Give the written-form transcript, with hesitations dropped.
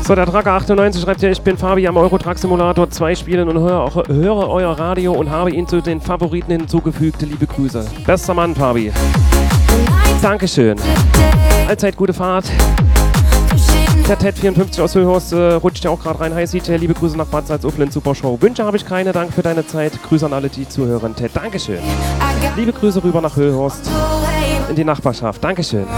So, der Tracker 98 schreibt hier, ich bin Fabi am Euro-Truck Simulator 2 spielen und höre euer Radio und habe ihn zu den Favoriten hinzugefügt. Liebe Grüße. Bester Mann, Fabi. Dankeschön. Allzeit gute Fahrt. Der Ted54 aus Höhorst rutscht ja auch gerade rein. Hi, CJ, liebe Grüße nach Bad Salzuflen, super Show. Wünsche habe ich keine, danke für deine Zeit. Grüße an alle, die zuhören. Ted, Dankeschön. Liebe Grüße rüber nach Höhorst in die Nachbarschaft. Dankeschön.